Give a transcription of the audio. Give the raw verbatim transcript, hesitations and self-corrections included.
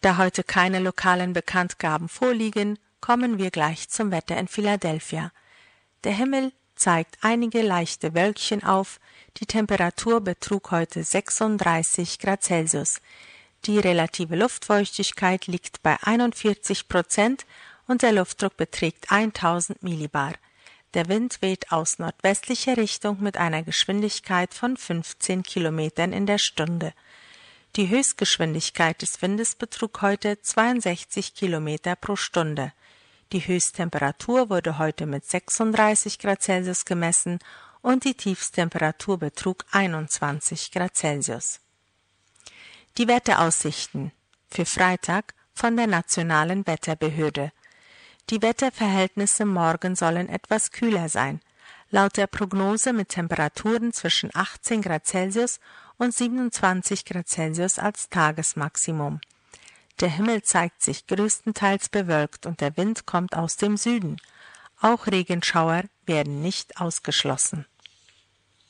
Da heute keine lokalen Bekanntgaben vorliegen, kommen wir gleich zum Wetter in Philadelphia. Der Himmel zeigt einige leichte Wölkchen auf, die Temperatur betrug heute sechsunddreißig Grad Celsius. Die relative Luftfeuchtigkeit liegt bei einundvierzig Prozent und der Luftdruck beträgt tausend Millibar. Der Wind weht aus nordwestlicher Richtung mit einer Geschwindigkeit von fünfzehn Kilometern in der Stunde. Die Höchstgeschwindigkeit des Windes betrug heute zweiundsechzig Kilometer pro Stunde. Die Höchsttemperatur wurde heute mit sechsunddreißig Grad Celsius gemessen und die Tiefsttemperatur betrug einundzwanzig Grad Celsius. Die Wetteraussichten für Freitag von der Nationalen Wetterbehörde. Die Wetterverhältnisse morgen sollen etwas kühler sein. Laut der Prognose mit Temperaturen zwischen achtzehn Grad Celsius und siebenundzwanzig Grad Celsius als Tagesmaximum. Der Himmel zeigt sich größtenteils bewölkt und der Wind kommt aus dem Süden. Auch Regenschauer werden nicht ausgeschlossen.